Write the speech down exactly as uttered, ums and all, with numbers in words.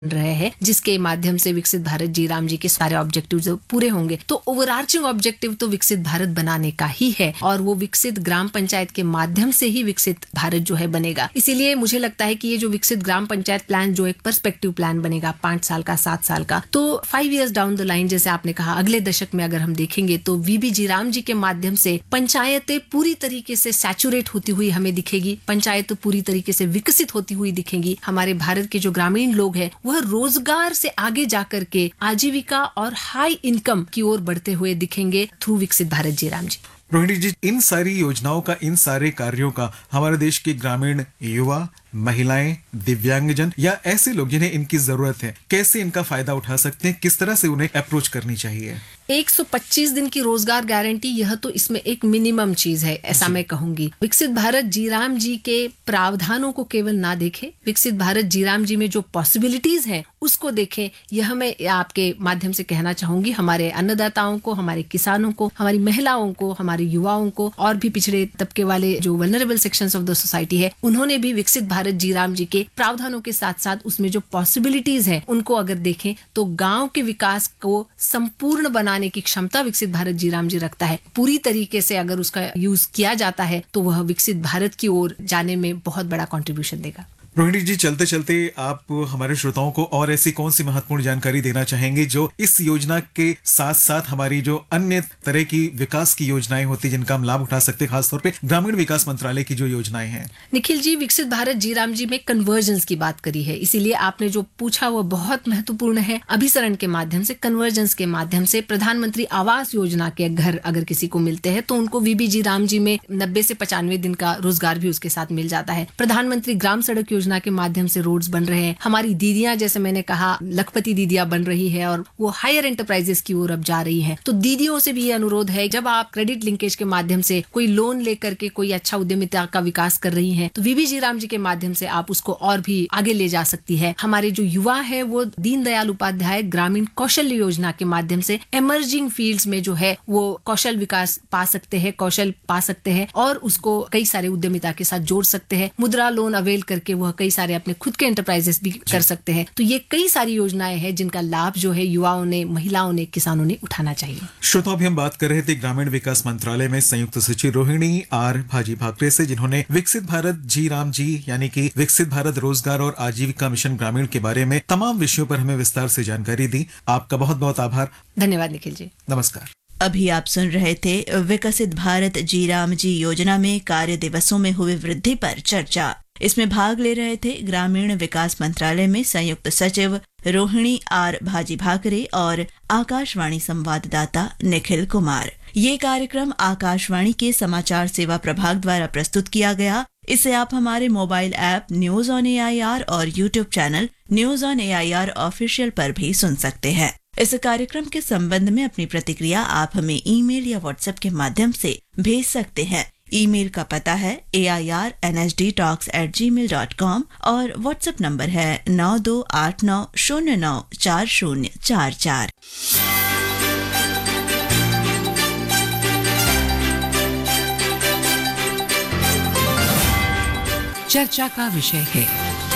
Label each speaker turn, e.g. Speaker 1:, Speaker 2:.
Speaker 1: रहे हैं, जिसके माध्यम से विकसित भारत जी राम जी के सारे ऑब्जेक्टिव्स पूरे होंगे। तो ओवरआर्चिंग ऑब्जेक्टिव तो विकसित भारत बनाने का ही है और वो विकसित ग्राम पंचायत के माध्यम से ही विकसित भारत जो है बनेगा। इसीलिए मुझे लगता है कि ये जो विकसित ग्राम पंचायत प्लान जो एक पर्सपेक्टिव प्लान बनेगा पांच साल का, सात साल का, तो five years down the line, जैसे आपने कहा, अगले दशक में अगर हम देखेंगे तो वीबी जी राम जी के माध्यम से पंचायतें पूरी तरीके से सैचुरेट होती हुई हमें दिखेगी, पंचायत पूरी तरीके से विकसित होती हुई दिखेंगी। हमारे भारत के जो ग्रामीण लोग हैं वह रोजगार से आगे जाकर के आजीविका और हाई इनकम की ओर बढ़ते हुए दिखेंगे थ्रू विकसित भारत जी राम जी।
Speaker 2: रोहिणी जी, इन सारी योजनाओं का, इन सारे कार्यों का हमारे देश के ग्रामीण युवा, महिलाएं, दिव्यांगजन या ऐसे लोग जिन्हें इनकी जरूरत है, कैसे इनका फायदा उठा सकते हैं, किस तरह से उन्हें अप्रोच करनी चाहिए?
Speaker 1: एक सौ पच्चीस दिन की रोजगार गारंटी, यह तो इसमें एक मिनिमम चीज है, ऐसा मैं कहूंगी। विकसित भारत जी राम जी के प्रावधानों को केवल ना देखें, विकसित भारत जी राम जी में जो पॉसिबिलिटीज हैं उसको देखें। यह मैं आपके माध्यम से कहना चाहूंगी हमारे अन्नदाताओं को, हमारे किसानों को, हमारी महिलाओं को, हमारे युवाओं को और भी पिछड़े तबके वाले जो vulnerable sections of the society है, उन्होंने भी विकसित भारत जी राम जी के प्रावधानों के साथ साथ उसमें जो पॉसिबिलिटीज हैं उनको अगर देखें तो गांव के विकास को संपूर्ण बनाने की क्षमता विकसित भारत जी राम जी रखता है। पूरी तरीके से अगर उसका यूज किया जाता है तो वह विकसित भारत की ओर जाने में बहुत बड़ा कंट्रीब्यूशन देगा।
Speaker 2: रोहिणी जी, चलते चलते आप हमारे श्रोताओं को और ऐसी कौन सी महत्वपूर्ण जानकारी देना चाहेंगे जो इस योजना के साथ साथ हमारी जो अन्य तरह की विकास की योजनाएं होती हैं जिनका हम लाभ उठा सकते हैं, खासतौर पे ग्रामीण विकास मंत्रालय की जो योजनाएं हैं?
Speaker 1: निखिल जी, विकसित भारत जी राम जी में कन्वर्जेंस की बात करी है, इसीलिए आपने जो पूछा वो बहुत महत्वपूर्ण है। अभिसरण के माध्यम से, कन्वर्जेंस के माध्यम से प्रधानमंत्री आवास योजना के घर अगर किसी को मिलते हैं तो उनको वीबी जी राम जी में नब्बे से पचानवे दिन का रोजगार भी उसके साथ मिल जाता है। प्रधानमंत्री ग्राम सड़क योजना के माध्यम से रोड्स बन रहे हैं। हमारी दीदियां, जैसे मैंने कहा, लखपति दीदियां बन रही है और वो हायर एंटरप्राइजेस की ओर अब जा रही हैं। तो दीदियों से भी ये अनुरोध है, जब आप क्रेडिट लिंकेज के माध्यम से कोई लोन लेकर के कोई अच्छा उद्यमिता का विकास कर रही हैं तो वीबी जी राम जी के माध्यम से आप उसको और भी आगे ले जा सकती है। हमारे जो युवा है वो दीनदयाल उपाध्याय ग्रामीण कौशल योजना के माध्यम से इमर्जिंग फील्ड्स में जो है वो कौशल विकास पा सकते हैं, कौशल पा सकते हैं और उसको कई सारे उद्यमिता के साथ जोड़ सकते हैं। मुद्रा लोन अवेल करके वह कई सारे अपने खुद के एंटरप्राइजेस भी कर सकते हैं। तो ये कई सारी योजनाएं हैं जिनका लाभ जो है युवाओं ने, महिलाओं ने, किसानों ने उठाना चाहिए।
Speaker 2: श्रोताओं, अभी हम बात कर रहे थे ग्रामीण विकास मंत्रालय में संयुक्त सचिव रोहिणी आर भाजी भाकरे से, जिन्होंने विकसित भारत जी राम जी यानी कि विकसित भारत रोजगार और आजीविका मिशन ग्रामीण के बारे में तमाम विषयों पर हमें विस्तार से जानकारी दी। आपका बहुत बहुत आभार।
Speaker 1: धन्यवाद निखिल जी।
Speaker 2: नमस्कार।
Speaker 3: अभी आप सुन रहे थे विकसित भारत जी राम जी योजना में कार्य दिवसों में हुई वृद्धि पर चर्चा। इसमें भाग ले रहे थे ग्रामीण विकास मंत्रालय में संयुक्त सचिव रोहिणी आर भाजी भाकरे और आकाशवाणी संवाददाता निखिल कुमार। ये कार्यक्रम आकाशवाणी के समाचार सेवा प्रभाग द्वारा प्रस्तुत किया गया। इसे आप हमारे mobile app news on AIR और YouTube channel news on AIR official पर भी सुन सकते हैं। इस कार्यक्रम के संबंध में अपनी प्रतिक्रिया आप हमें ईमेल या व्हाट्सएप के माध्यम से भेज सकते हैं। ईमेल का पता है ए I R N S D talks eight ji mail dot com और व्हाट्सएप नंबर है नौ दो आठ नौ शून्य नौ चार शून्य चार चार।
Speaker 4: चर्चा का विषय है